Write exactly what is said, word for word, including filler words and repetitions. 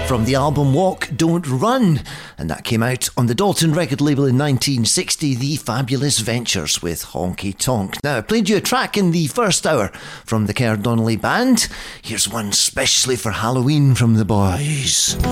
from the album Walk, Don't Run, and that came out on the Dalton record label in nineteen sixty, The Fabulous Ventures with Honky Tonk. Now, I played you a track in the first hour from the Kerr Donnelly Band. Here's one specially for Halloween from the boys.